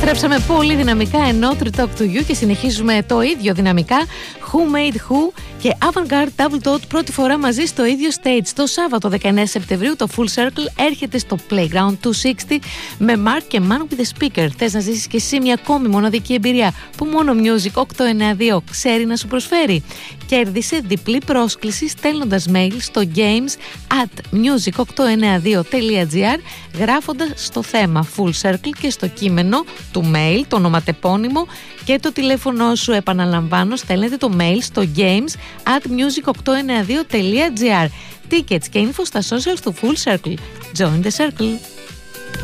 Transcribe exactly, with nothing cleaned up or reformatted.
Επιστρέψαμε πολύ δυναμικά ενώ True Talk to You και συνεχίζουμε το ίδιο δυναμικά. Who Made Who και Avantgarde Double Dot πρώτη φορά μαζί στο ίδιο stage. Το Σάββατο δεκαεννέα Σεπτεμβρίου το Full Circle έρχεται στο Playground διακόσια εξήντα με Mark και Man with the Speaker. Θες να ζήσεις και εσύ μια ακόμη μοναδική εμπειρία που μόνο Music οκτακόσια ενενήντα δύο ξέρει να σου προσφέρει? Κέρδισε διπλή πρόσκληση στέλνοντας mail στο games at music οκτακόσια ενενήντα δύο τελεία gr γράφοντας στο θέμα Full Circle και στο κείμενο του mail το ονοματεπώνυμο και το τηλέφωνο σου. Επαναλαμβάνω, στέλνετε το mail στο games at music οκτακόσια ενενήντα δύο τελεία gr. Tickets και info στα socials του Full Circle. Join the circle.